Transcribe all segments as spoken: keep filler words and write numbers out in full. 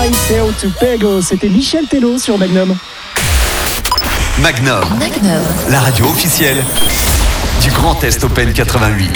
I Fail to Pego. C'était Michel Tello sur Magnum. Magnum, Magnum, la radio officielle du Grand Est Open quatre-vingt-huit.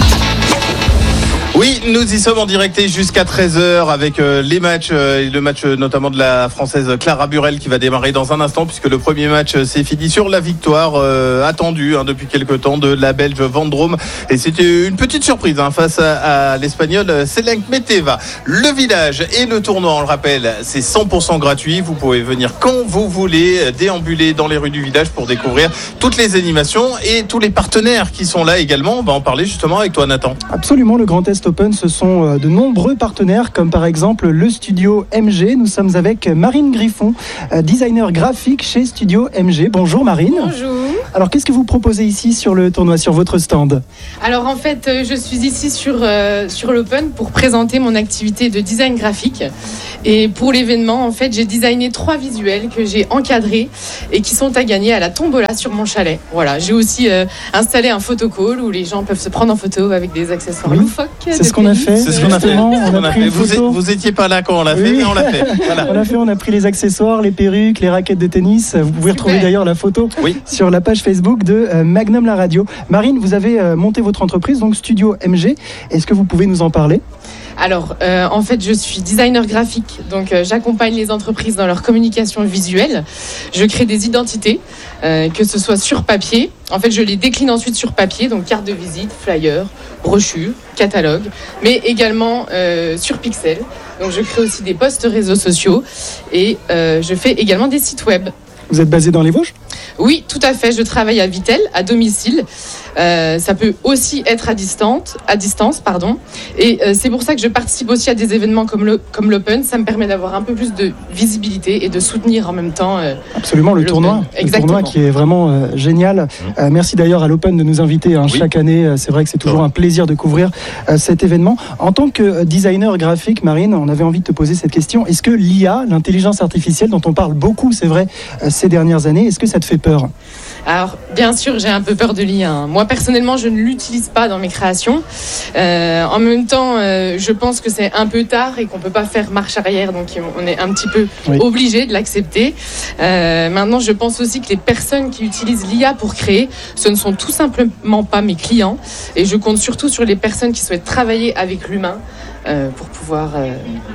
Oui, nous y sommes en direct jusqu'à treize heures avec euh, les matchs, euh, le match euh, notamment de la Française Clara Burel qui va démarrer dans un instant puisque le premier match euh, s'est fini sur la victoire euh, attendue hein, depuis quelques temps de la Belge Vendrome. Et c'était une petite surprise hein, face à, à l'Espagnole Selenk-Meteva. Le village et le tournoi, on le rappelle, c'est cent pour cent gratuit. Vous pouvez venir quand vous voulez, déambuler dans les rues du village pour découvrir toutes les animations et tous les partenaires qui sont là également. On va en parler justement avec toi, Nathan. Absolument, le Grand Est Open, ce sont de nombreux partenaires comme par exemple le studio M G. Nous sommes avec Marine Griffon, designer graphique chez Studio M G. Bonjour Marine. Bonjour. Alors qu'est-ce que vous proposez ici sur le tournoi, sur votre stand ? Alors en fait, je suis ici sur, euh, sur l'Open pour présenter mon activité de design graphique. Et pour l'événement, en fait, j'ai designé trois visuels que j'ai encadrés et qui sont à gagner à la tombola sur mon chalet. Voilà, j'ai aussi euh, installé un photocall où les gens peuvent se prendre en photo avec des accessoires oui. loufoques. C'est ce qu'on a fait. C'est ce qu'on a fait. On a, on a pris fait. une Vous, photo. vous étiez pas là quand on l'a oui. fait, mais on l'a fait. Voilà. On l'a fait, on a pris les accessoires, les perruques, les raquettes de tennis. Vous pouvez retrouver Super. d'ailleurs la photo oui. sur la page Facebook de euh, Magnum la radio. Marine, vous avez euh, monté votre entreprise, donc Studio M G. Est-ce que vous pouvez nous en parler ? Alors, euh, en fait, je suis designer graphique, donc euh, j'accompagne les entreprises dans leur communication visuelle. Je crée des identités, euh, que ce soit sur papier. En fait, je les décline ensuite sur papier, donc carte de visite, flyer, brochure, catalogue, mais également euh, sur Pixel. Donc, je crée aussi des posts réseaux sociaux et euh, je fais également des sites web. Vous êtes basé dans les Vosges ? Oui, tout à fait. Je travaille à Vittel, à domicile. Euh, ça peut aussi être à distance, à distance, pardon. Et euh, c'est pour ça que je participe aussi à des événements comme le comme l'Open. Ça me permet d'avoir un peu plus de visibilité et de soutenir en même temps. Euh, Absolument, le l'Open. tournoi, Exactement. le tournoi qui est vraiment euh, génial. Euh, merci d'ailleurs à l'Open de nous inviter hein, Oui. chaque année. C'est vrai que c'est toujours un plaisir de couvrir euh, cet événement. En tant que designer graphique, Marine, on avait envie de te poser cette question. Est-ce que l'I A, l'intelligence artificielle, dont on parle beaucoup, c'est vrai, euh, ces dernières années, est-ce que ça te fait peur ? Alors, bien sûr, j'ai un peu peur de l'I A. Moi, personnellement, je ne l'utilise pas dans mes créations. Euh, en même temps, euh, je pense que c'est un peu tard et qu'on ne peut pas faire marche arrière. Donc, on est un petit peu oui. obligé de l'accepter. Euh, maintenant, je pense aussi que les personnes qui utilisent l'I A pour créer, ce ne sont tout simplement pas mes clients. Et je compte surtout sur les personnes qui souhaitent travailler avec l'humain euh, pour pouvoir... Euh,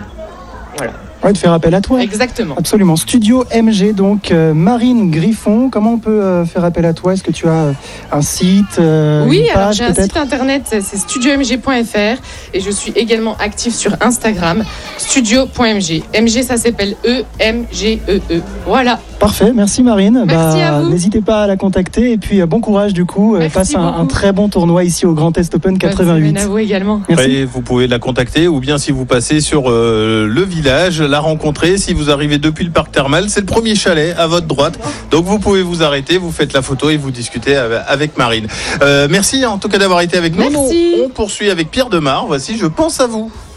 voilà. Ouais, de faire appel à toi. Exactement. Absolument. Studio M G, donc euh, Marine Griffon. Comment on peut euh, faire appel à toi ? Est-ce que tu as euh, un site euh, Oui, une page, alors j'ai un peut-être site internet, c'est studio m g point f r et je suis également active sur Instagram, studio point m g. M G, ça s'appelle E M G E E. Voilà. Parfait, merci Marine. Merci à vous. N'hésitez pas à la contacter et puis euh, bon courage du coup. Merci Passe un, un beaucoup. très bon tournoi ici au Grand Est Open Bonne quatre-vingt-huit. semaine à vous également. Merci. Et vous pouvez la contacter ou bien si vous passez sur euh, le village, la rencontrer. Si vous arrivez depuis le parc thermal, c'est le premier chalet à votre droite. Donc vous pouvez vous arrêter, vous faites la photo et vous discutez avec Marine. Euh, merci en tout cas d'avoir été avec nous. Merci. Nous, on poursuit avec Pierre Demar. Voici Je pense à vous.